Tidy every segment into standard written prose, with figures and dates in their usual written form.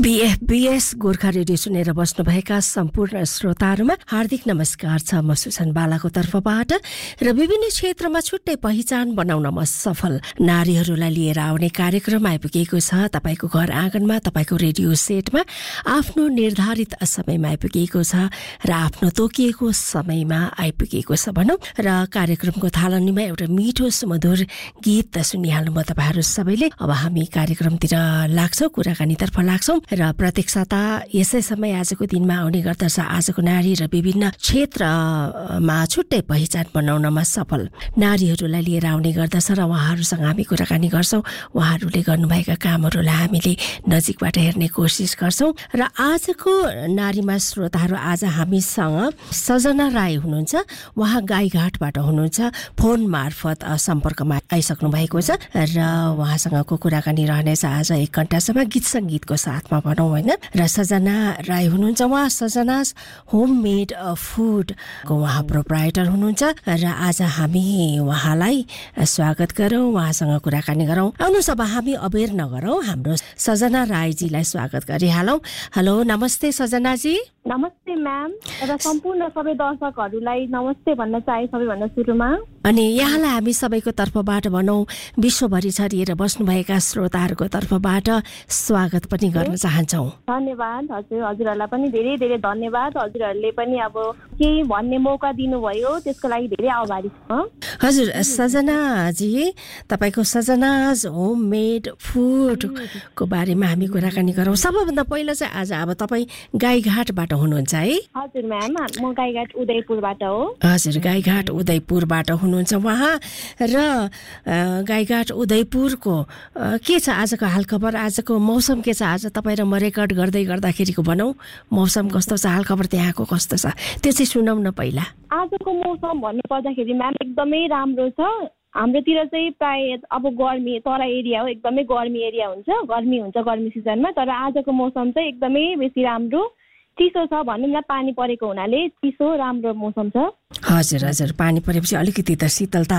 बीएफबीएस Gorkha radio सुनेर बस्नुभएका सम्पूर्ण श्रोताहरूमा हार्दिक नमस्कार छ। म सुसन बालाको तर्फबाट र विभिन्न क्षेत्रमा छुट्टै पहिचान बनाउनमा सफल नारीहरूलाई लिएर आउने कार्यक्रम आइपुगेको छ। तपाईको घर आँगनमा, तपाईको रेडियो सेटमा आफ्नो निर्धारित समयमा आइपुगेको छ र आफ्नो तोकिएको समयमा आइपुगेको छ भनौँ। र कार्यक्रमको थालनीमा एउटा मिठो सुमधुर गीत सुनिहाल्नु म तपाईहरू सबैले। अब हामी कार्यक्रमतिर लाग्छौँ, कुराकानीतर्फ लाग्छौँ र प्रत्यक्षता यसै समय आजको दिनमा आउने गर्दछ। आजको नारी र विभिन्न क्षेत्रमा छुट्टै पहिचान बनाउनमा सफल नारीहरूलाई लिएर आउने गर्दछ र उहाँहरूसँग हामी कुराकानी गर्छौँ। उहाँहरूले गर्नुभएका कामहरूलाई हामीले नजिकबाट हेर्ने कोसिस गर्छौँ। र आजको नारीमा श्रोताहरू, आज हामीसँग सजना राई हुनुहुन्छ। उहाँ गाईघाटबाट हुनुहुन्छ। फोन मार्फत सम्पर्कमा आइसक्नु भएको छ र उहाँसँगको कुराकानी रहनेछ आज 1 घण्टासम्म गीत सङ्गीतको साथमा भनौँ होइन। र सजना राई हुनुहुन्छ। उहाँ सजनास होममेड फुडको उहाँ प्रोप्राइटर हुनुहुन्छ र आज हामी उहाँलाई स्वागत गरौँ, उहाँसँग कुराकानी गरौँ। आउनुहोस् अब हामी अबेर नगरौँ, हाम्रो सजना राईजीलाई स्वागत गरिहालौँ। हेलो, नमस्ते सजनाजी। नमस्ते म्याम र सम्पूर्ण सबै दर्शकहरूलाई नमस्ते भन्न चाहे सबैभन्दा सुरुमा। अनि यहाँलाई हामी सबैको तर्फबाट भनौँ, विश्वभरि छरिएर बस्नुभएका श्रोताहरूको तर्फबाट स्वागत पनि गर्न चाहन्छौँ। धन्यवाद हजुरहरूलाई पनि धेरै धेरै धन्यवाद। हजुरहरूले पनि अब केही भन्ने मौका दिनुभयो, त्यसको लागि धेरै आभारी छु। हजुर सजनाजी, तपाईँको सजनाज होममेड फुडको बारेमा हामी कुराकानी गरौँ। सबैभन्दा पहिला चाहिँ आज अब तपाईँ गाईघाटबाट हुनुहुन्छ है? हजुर म्याम, म गाईघाट उदयपुरबाट हो। हजुर, गाईघाट उदयपुरबाट हुनुहुन्छ उहाँ। र गाईघाट उदयपुरको के छ आजको हालखबर? आजको मौसम के छ? आज तपाईँ र म रेकर्ड गर्दै गर्दाखेरिको भनौँ, मौसम कस्तो छ, हालखबर त्यहाँको कस्तो छ, त्यो चाहिँ सुनौँ न पहिला। आजको मौसम भन्नु पर्दाखेरि म्याम एकदमै राम्रो छ। हाम्रोतिर चाहिँ प्राय अब गर्मी, तराई एरिया हो, एकदमै गर्मी एरिया हुन्छ, गर्मी हुन्छ गर्मी सिजनमा। तर आजको मौसम चाहिँ एकदमै बेसी राम्रो, चिसो छ भनौँ न, पानी परेको हुनाले चिसो राम्रो मौसम छ। हजुर हजुर, पानी परेपछि अलिकति त शीतलता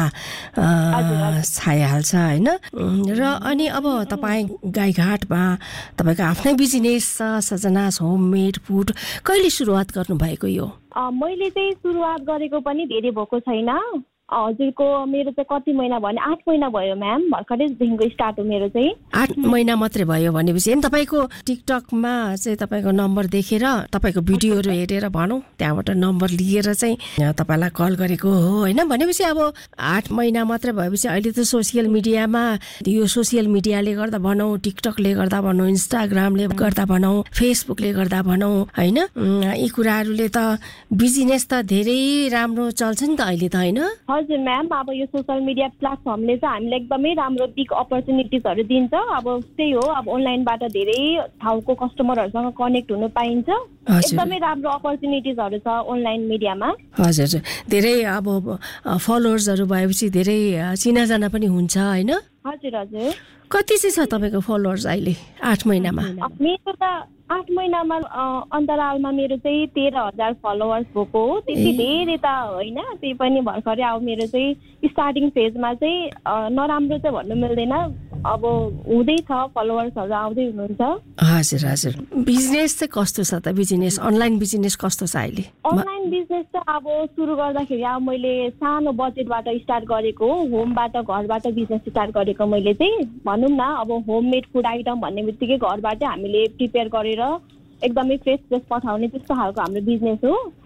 छाइहाल्छ होइन। र अनि अब तपाईँ गाईघाटमा तपाईँको आफ्नै बिजनेस छ, सजनास होममेड फुड, कहिले सुरुवात गर्नुभएको यो? मैले चाहिँ सुरुवात गरेको पनि धेरै भएको छैन। हजुरको मेरो चाहिँ कति महिना भने 8 महिना भयो म्याम, भर्खरैदेखिको स्टार्ट हो मेरो चाहिँ। 8 महिना मात्रै भयो भनेपछि तपाईँको टिकटकमा चाहिँ तपाईँको नम्बर देखेर, तपाईँको भिडियोहरू हेरेर भनौँ, त्यहाँबाट नम्बर लिएर चाहिँ तपाईँलाई कल गरेको हो होइन। भनेपछि अब 8 महिना मात्रै भएपछि अहिले त सोसियल मिडियामा, यो सोसियल मिडियाले गर्दा भनौँ, टिकटकले गर्दा भनौँ, इन्स्टाग्रामले गर्दा भनौँ, फेसबुकले गर्दा भनौँ होइन, यी कुराहरूले त बिजनेस त धेरै राम्रो चल्छ नि त अहिले त होइन? हजुर म्याम, अब यो सोसियल मिडिया प्लेटफर्मले चाहिँ हामीलाई एकदमै राम्रो बिग अपर्च्युनिटिजहरू दिन्छ। अब त्यही हो, अब अनलाइनबाट धेरै ठाउँको कस्टमरहरूसँग कनेक्ट हुनु पाइन्छ। एकदमै राम्रो अपर्च्युनिटिजहरू छ अनलाइन मिडियामा। हजुर, धेरै अब फलोवर्सहरू भएपछि धेरै चिनाजाना पनि हुन्छ होइन? हजुर हजुर। कति चाहिँ छ तपाईँको फलोवर्स अहिले 8 महिनामा? मेरो त 8 महिनामा अन्तरालमा मेरो चाहिँ 13,000 फलोवर्स भएको हो। त्यति धेरै त होइन, त्यही पनि भर्खरै अब मेरो चाहिँ स्टार्टिङ फेजमा चाहिँ नराम्रो चाहिँ भन्नु मिल्दैन, अब हुँदैछ, फलोवर्सहरू आउँदै हुनुहुन्छ। हजुर हजुर। बिजनेस चाहिँ कस्तो छ त? बिजनेस, अनलाइन बिजनेस कस्तो छ अहिले? अनलाइन बिजनेस चाहिँ अब सुरु गर्दाखेरि अब मैले सानो बजेटबाट स्टार्ट गरेको हो, होमबाट, घरबाट बिजनेस स्टार्ट गरेको मैले चाहिँ भनौँ न। अब होममेड फुड आइटम भन्ने बित्तिकै घरबाटै हामीले प्रिपेयर गरेर एकदमै फ्रेस पठाउने, त्यस्तो खालको हाम्रो बिजनेस हो।